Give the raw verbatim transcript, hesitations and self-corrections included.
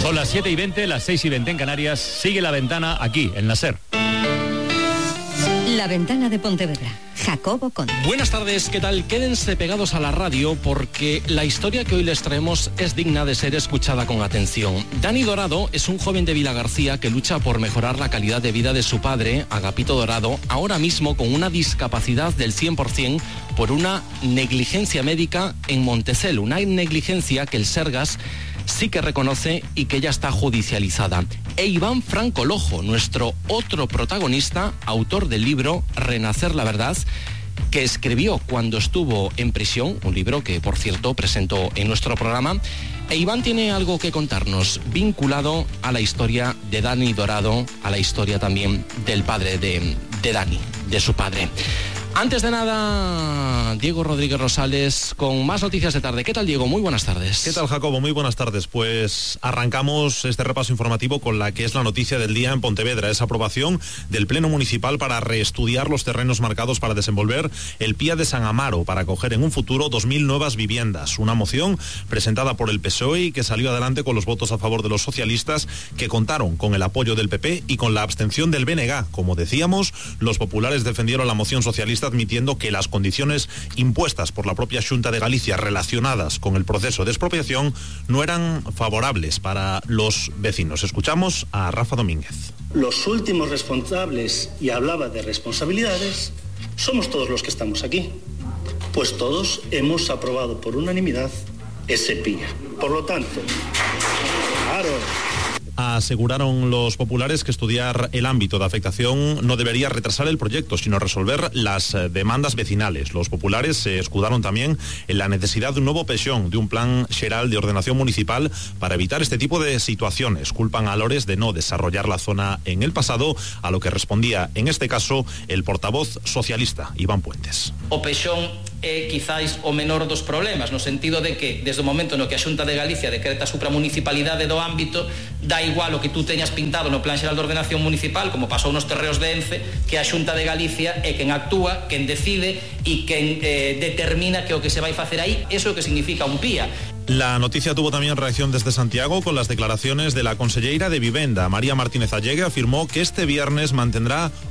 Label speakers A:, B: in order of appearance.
A: Son las siete y veinte, las seis y veinte en Canarias. Sigue La Ventana aquí, en la SER.
B: La Ventana de Pontevedra. Jacobo Conde.
C: Buenas tardes, ¿qué tal? Quédense pegados a la radio porque la historia que hoy les traemos es digna de ser escuchada con atención. Dani Dorado es un joven de Vilagarcía que lucha por mejorar la calidad de vida de su padre, Agapito Dorado, ahora mismo con una discapacidad del cien por ciento por una negligencia médica en Montecel, una negligencia que el Sergas sí que reconoce y que ya está judicializada. E Iván Franco Lojo, nuestro otro protagonista, autor del libro Renacer la Verdad, que escribió cuando estuvo en prisión, un libro que, por cierto, presentó en nuestro programa. E Iván tiene algo que contarnos vinculado a la historia de Dani Dorado, a la historia también del padre de, de Dani, de su padre. Antes de nada, Diego Rodríguez Rosales con más noticias de tarde. ¿Qué tal, Diego? Muy buenas tardes.
D: ¿Qué tal, Jacobo? Muy buenas tardes. Pues arrancamos este repaso informativo con la que es la noticia del día en Pontevedra. Es aprobación del Pleno Municipal para reestudiar los terrenos marcados para desenvolver el P I A de San Amaro para acoger en un futuro dos mil nuevas viviendas. Una moción presentada por el P S O E y que salió adelante con los votos a favor de los socialistas, que contaron con el apoyo del P P y con la abstención del B N G. Como decíamos, los populares defendieron la moción socialista admitiendo que las condiciones impuestas por la propia Xunta de Galicia relacionadas con el proceso de expropiación no eran favorables para los vecinos. Escuchamos a Rafa Domínguez.
E: Los últimos responsables, y hablaba de responsabilidades, somos todos los que estamos aquí, pues todos hemos aprobado por unanimidad ese P I A. Por lo tanto, claro...
D: Aseguraron los populares que estudiar el ámbito de afectación no debería retrasar el proyecto, sino resolver las demandas vecinales. Los populares se escudaron también en la necesidad de un nuevo pexón, de un plan xeral de ordenación municipal para evitar este tipo de situaciones. Culpan a Lores de no desarrollar la zona en el pasado, a lo que respondía en este caso el portavoz socialista, Iván Puentes.
F: O pexón é quizáis o menor dos problemas, no sentido de que desde o momento no que a Xunta de Galicia decreta a supramunicipalidade do ámbito, dá igual o que tú teñas pintado no Plan Xeral de Ordenación Municipal, como pasou nos terreos de Ence, que a Xunta de Galicia é quen actúa, quen decide e quen eh, determina que o que se vai facer aí, eso é o que significa un P I A.
D: La noticia tuvo también reacción desde Santiago con las declaraciones de la conselleira de Vivenda, María Martínez Allegue. Afirmó que este viernes mantendrá